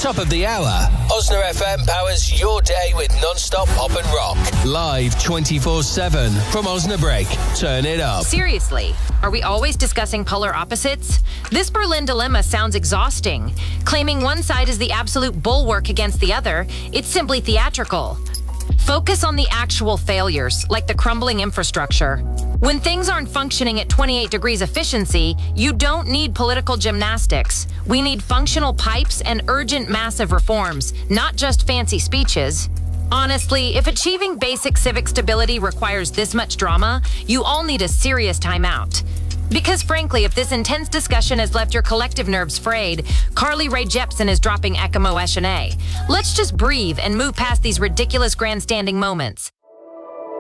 Top of the hour, Osna FM powers your day with non-stop pop and rock. Live 24/7 from Osnabrück. Turn it up. Seriously, are we always discussing polar opposites? This Berlin dilemma sounds exhausting. Claiming one side is the absolute bulwark against the other, it's simply theatrical. Focus on the actual failures, like the crumbling infrastructure. When things aren't functioning at 28 degrees efficiency, you don't need political gymnastics. We need functional pipes and urgent massive reforms, not just fancy speeches. Honestly, if achieving basic civic stability requires this much drama, you all need a serious timeout. Because frankly, if this intense discussion has left your collective nerves frayed, Carly Rae Jepsen is dropping Ekamo Eshene. Let's just breathe and move past these ridiculous grandstanding moments.